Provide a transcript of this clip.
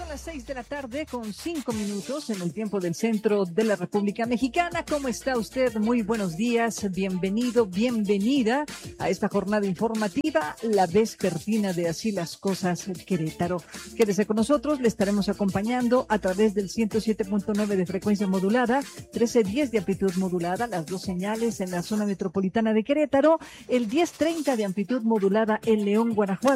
Las 6:05 en el tiempo del centro de la República Mexicana. ¿Cómo está usted? Muy buenos días. Bienvenido, bienvenida a esta jornada informativa, la vespertina de Así las Cosas Querétaro. Quédese con nosotros, le estaremos acompañando a través del 107.9 de frecuencia modulada, 1310 de amplitud modulada, las dos señales en la zona metropolitana de Querétaro, el 1030 de amplitud modulada en León, Guanajuato,